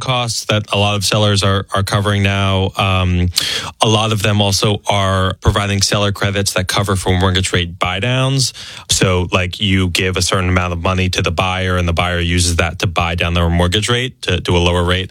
costs that a lot of sellers are covering now. A lot of them also are providing seller credits that cover for mortgage rate buy downs. So like you give a certain amount of money to the buyer and the buyer uses that to buy down their mortgage rate to do a lower rate.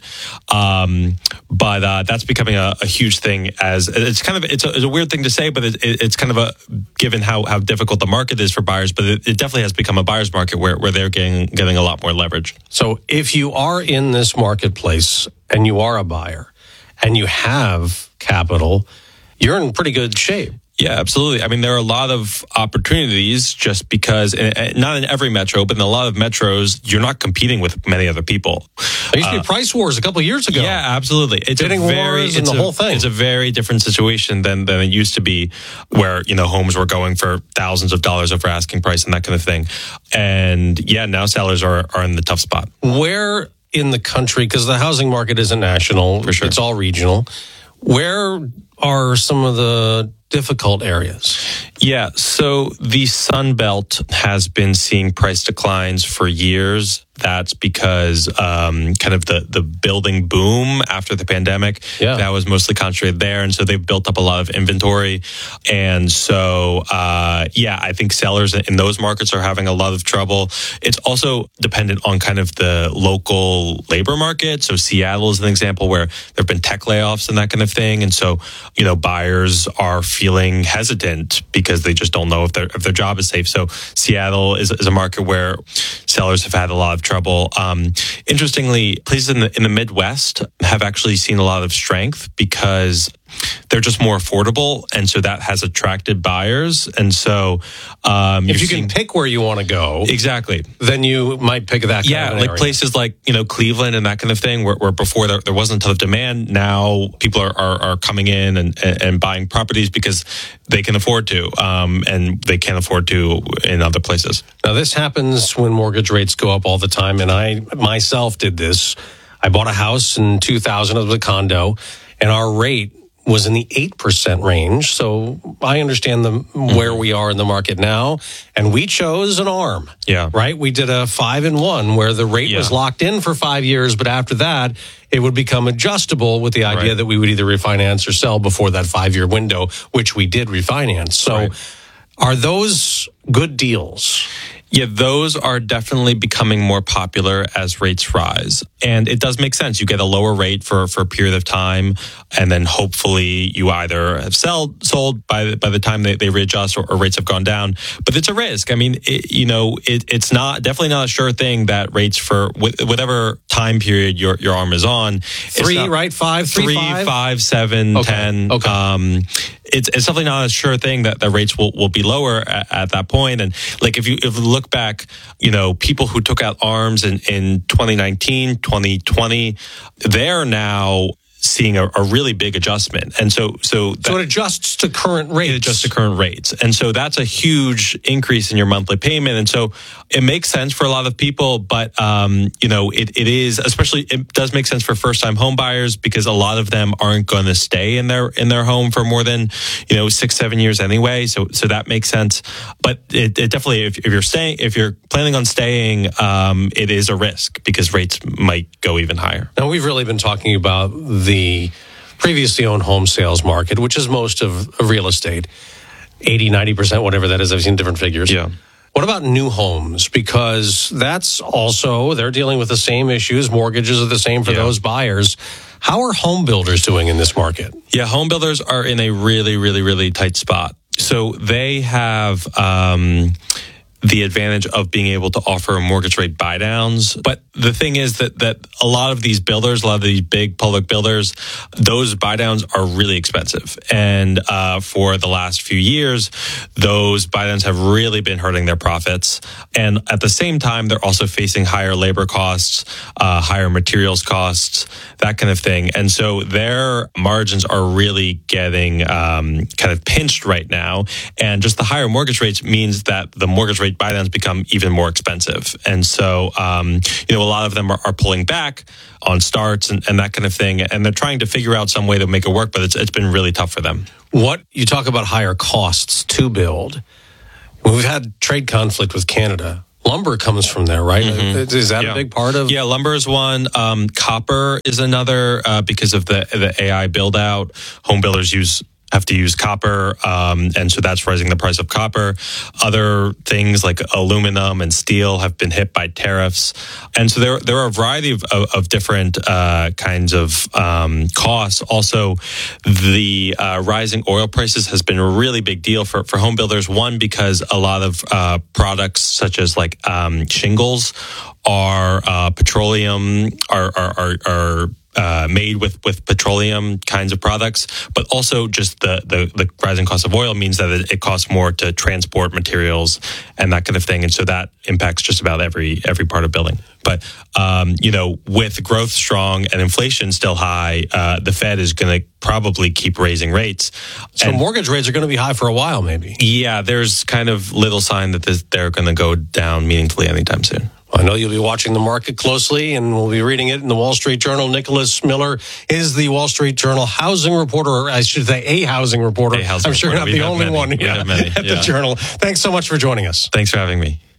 But that's becoming a huge thing as it's a weird thing to say, but it's kind of a given how difficult the market is for buyers, but it definitely has become a buyer's market where they're getting a lot more leverage. So if you are in this marketplace and you are a buyer and you have capital, you're in pretty good shape. Yeah, absolutely. I mean, there are a lot of opportunities just because, not in every metro, but in a lot of metros, you're not competing with many other people. There used to be price wars a couple of years ago. Yeah, absolutely. It's bidding wars and the whole thing. It's a very different situation than it used to be, where homes were going for thousands of dollars over asking price and that kind of thing. And yeah, now sellers are in the tough spot. Where in the country, because the housing market isn't national, for sure, it's all regional. Where are some of the difficult areas? Yeah, so the Sun Belt has been seeing price declines for years. That's because kind of the building boom after the pandemic, that was mostly concentrated there. And so they've built up a lot of inventory. And so, I think sellers in those markets are having a lot of trouble. It's also dependent on kind of the local labor market. So Seattle is an example where there have been tech layoffs and that kind of thing. And so, buyers are feeling hesitant because they just don't know if their job is safe. So Seattle is a market where sellers have had a lot of trouble. Interestingly, places in the Midwest have actually seen a lot of strength because they're just more affordable, and so that has attracted buyers. And so, if you can pick where you want to go, exactly, then you might pick that. Kind of like area. Places like Cleveland and that kind of thing, where before there wasn't a ton of demand. Now people are coming in and buying properties because they can afford to, and they can't afford to in other places. Now this happens when mortgage rates go up all the time, and I myself did this. I bought a house in 2000. It was a condo, and our rate was in the 8% range. So I understand where we are in the market now. And we chose an ARM. Yeah. Right? We did a 5-in-1 where the rate was locked in for 5 years, but after that, it would become adjustable with the idea that we would either refinance or sell before that 5-year window, which we did refinance. So are those good deals? Yeah, those are definitely becoming more popular as rates rise. And it does make sense. You get a lower rate for a period of time, and then hopefully you either have sold by the time they readjust or rates have gone down. But it's a risk. I mean, it's definitely not a sure thing that rates for whatever time period your ARM is on. 3, right? 5, 3, 5, 7, 10. Okay. It's definitely not a sure thing that the rates will be lower at that point. And like if you look back, people who took out ARMs in 2019, 2020, they're now seeing a really big adjustment. And so it adjusts to current rates. It adjusts to current rates. And so that's a huge increase in your monthly payment. And so it makes sense for a lot of people, but it is, especially it does make sense for first-time home buyers because a lot of them aren't going to stay in their home for more than 6-7 years anyway. So that makes sense. But it definitely, if you're planning on staying, it is a risk because rates might go even higher. Now we've really been talking about the previously owned home sales market, which is most of real estate, 80, 90%, whatever that is. I've seen different figures. Yeah. What about new homes? Because that's also, they're dealing with the same issues. Mortgages are the same for those buyers. How are home builders doing in this market? Yeah, home builders are in a really, really, really tight spot. So they have the advantage of being able to offer mortgage rate buy downs. But the thing is that a lot of these builders, a lot of these big public builders, those buy downs are really expensive. And for the last few years, those buy downs have really been hurting their profits. And at the same time, they're also facing higher labor costs, higher materials costs, that kind of thing. And so their margins are really getting kind of pinched right now. And just the higher mortgage rates means that the mortgage rate buy downs become even more expensive. And so, a lot of them are pulling back on starts and that kind of thing. And they're trying to figure out some way to make it work, but it's been really tough for them. What you talk about higher costs to build. We've had trade conflict with Canada. lumber comes from there, right? Mm-hmm. Is that a big part of? Yeah, lumber is one. Copper is another because of the AI build out. Home builders have to use copper, and so that's raising the price of copper. Other things like aluminum and steel have been hit by tariffs, and so there are a variety of different kinds of costs. Also, the rising oil prices has been a really big deal for home builders. One, because a lot of products such as like shingles are petroleum are made with petroleum kinds of products, but also just the rising cost of oil means that it costs more to transport materials and that kind of thing, and so that impacts just about every part of building. But with growth strong and inflation still high, the Fed is going to probably keep raising rates. So mortgage rates are going to be high for a while, maybe. Yeah, there's kind of little sign that they're going to go down meaningfully anytime soon. I know you'll be watching the market closely, and we'll be reading it in the Wall Street Journal. Nicholas Miller is the Wall Street Journal housing reporter, or I should say a housing reporter. I'm sure you're not the only one at the Journal. Thanks so much for joining us. Thanks for having me.